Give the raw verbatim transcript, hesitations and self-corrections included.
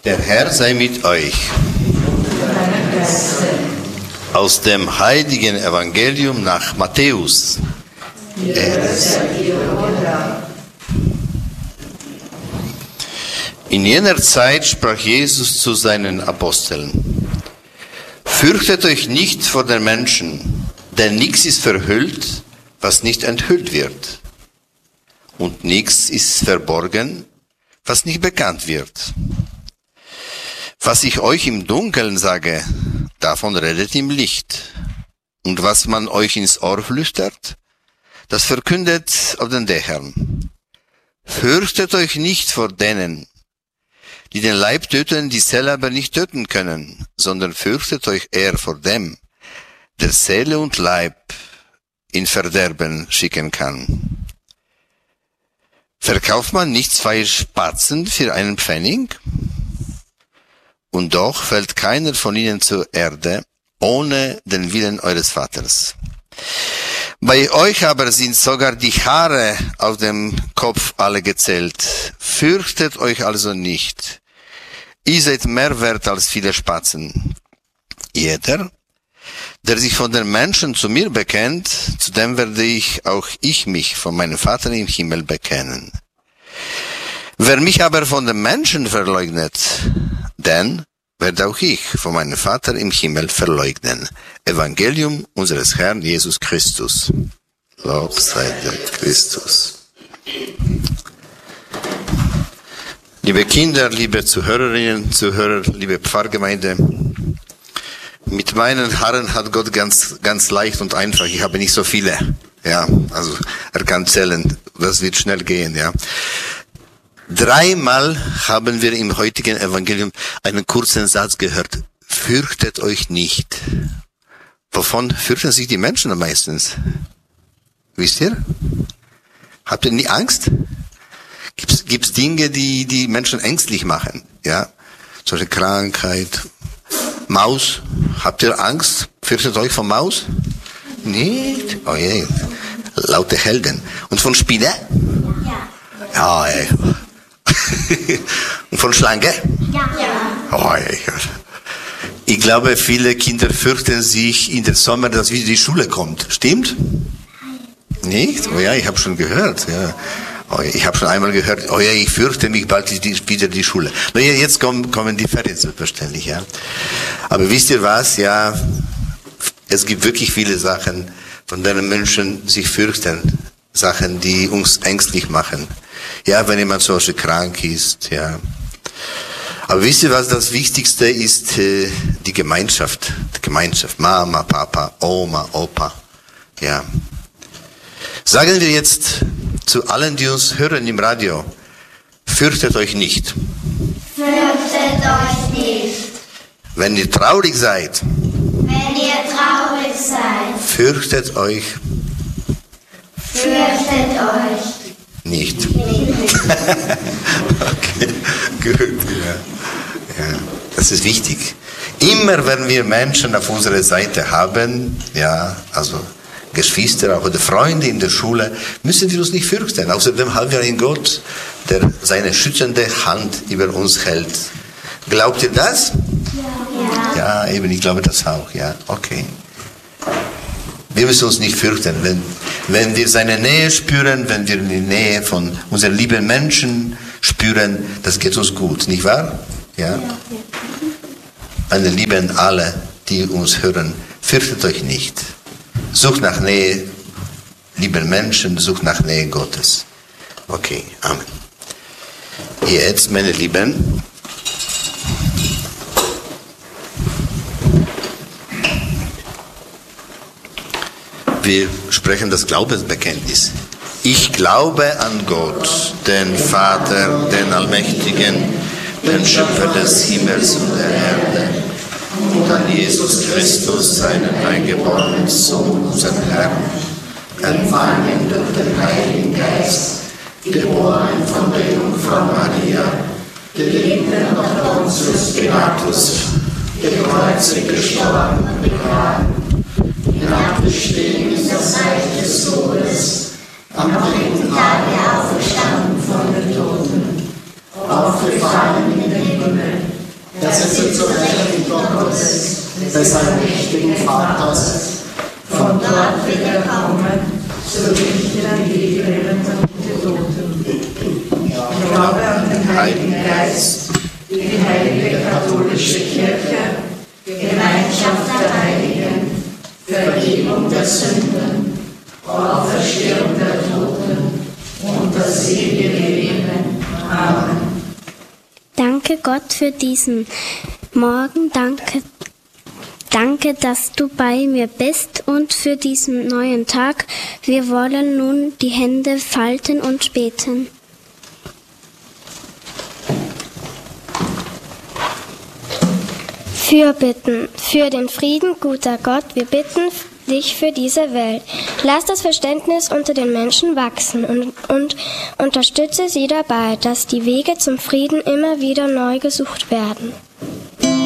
Der Herr sei mit euch. Aus dem heiligen Evangelium nach Matthäus. In jener Zeit sprach Jesus zu seinen Aposteln: Fürchtet euch nicht vor den Menschen, denn nichts ist verhüllt, was nicht enthüllt wird. Und nichts ist verborgen, was nicht bekannt wird. Was ich euch im Dunkeln sage, davon redet im Licht. Und was man euch ins Ohr flüstert, das verkündet auf den Dächern. Fürchtet euch nicht vor denen, die den Leib töten, die Seele aber nicht töten können, sondern fürchtet euch eher vor dem, der Seele und Leib in Verderben schicken kann. Verkauft man nicht zwei Spatzen für einen Pfennig? Und doch fällt keiner von ihnen zur Erde, ohne den Willen eures Vaters. Bei euch aber sind sogar die Haare auf dem Kopf alle gezählt. Fürchtet euch also nicht. Ihr seid mehr wert als viele Spatzen. Jeder, der sich von den Menschen zu mir bekennt, zu dem werde ich auch ich mich von meinem Vater im Himmel bekennen. Wer mich aber von den Menschen verleugnet, den werde auch ich von meinem Vater im Himmel verleugnen. Evangelium unseres Herrn Jesus Christus. Lob sei der Christus. Liebe Kinder, liebe Zuhörerinnen, Zuhörer, liebe Pfarrgemeinde, mit meinen Haaren hat Gott ganz, ganz leicht und einfach. Ich habe nicht so viele. Ja, also er kann zählen. Das wird schnell gehen, ja. Dreimal haben wir im heutigen Evangelium einen kurzen Satz gehört. Fürchtet euch nicht. Wovon fürchten sich die Menschen am meisten? Wisst ihr? Habt ihr nie Angst? Gibt's, gibt's Dinge, die die Menschen ängstlich machen? Ja, solche Krankheit. Maus. Habt ihr Angst? Fürchtet euch von Maus? Nicht? Oh je. Laute Helden. Und von Spinne? Ja. Ja, ey. Und von Schlange? Ja. Oh, ey. Ich glaube, viele Kinder fürchten sich in der Sommer, dass wieder die Schule kommt. Stimmt? Nicht? Oh ja, ich habe schon gehört. Ja. Oh, ich habe schon einmal gehört, oh ja, ich fürchte mich, bald ist die, wieder die Schule. Na ja, jetzt kommen, kommen die Ferien selbstverständlich, ja. Aber wisst ihr was? Ja, es gibt wirklich viele Sachen, von denen Menschen sich fürchten. Sachen, die uns ängstlich machen. Ja, wenn jemand zum Beispiel krank ist, ja. Aber wisst ihr was, das Wichtigste ist äh, die Gemeinschaft. Die Gemeinschaft. Mama, Papa, Oma, Opa. Ja. Sagen wir jetzt zu allen, die uns hören im Radio, fürchtet euch nicht. Fürchtet euch nicht. Wenn ihr traurig seid, Wenn ihr traurig seid, fürchtet euch fürchtet euch nicht. Okay, gut. Ja. Ja, das ist wichtig. Immer wenn wir Menschen auf unserer Seite haben, ja, also Geschwister auch oder Freunde in der Schule, müssen wir uns nicht fürchten. Außerdem haben wir einen Gott, der seine schützende Hand über uns hält. Glaubt ihr das? Ja. Ja, eben, ich glaube das auch, ja, okay. Wir müssen uns nicht fürchten, wenn, wenn wir seine Nähe spüren, wenn wir die Nähe von unseren lieben Menschen spüren, das geht uns gut, nicht wahr? Ja? Meine Lieben, alle, die uns hören, fürchtet euch nicht. Sucht nach Nähe, lieben Menschen, sucht nach Nähe Gottes. Okay, Amen. Jetzt, meine Lieben, wir sprechen das Glaubensbekenntnis. Ich glaube an Gott, den Vater, den Allmächtigen, den Schöpfer des Himmels und der Erde, und an Jesus Christus, seinen eingeborenen Sohn, unseren Herrn, empfangen durch den Heiligen Geist, geboren von der Jungfrau Maria, gelitten unter Pontius Pilatus, gekreuzigt, gestorben und begraben, hinabgestiegen in das Reich des Todes, am dritten Tage auferstanden von den Toten, aufgefahren in den Himmel, der sitzt zur Rechten Gottes, des allmächtigen Vaters. Von dort wird er kommen, zu richten die Lebenden und die Toten. Ich glaube an den Heiligen Geist, die heilige katholische Kirche, Gemeinschaft der Heiligen, Vergebung der Sünden, Auferstehung der Toten und das ewige Leben. Amen. Danke Gott für diesen Morgen, danke, danke, dass du bei mir bist und für diesen neuen Tag. Wir wollen nun die Hände falten und beten. Fürbitten für den Frieden, guter Gott, wir bitten dich für diese Welt. Lass das Verständnis unter den Menschen wachsen und, und unterstütze sie dabei, dass die Wege zum Frieden immer wieder neu gesucht werden.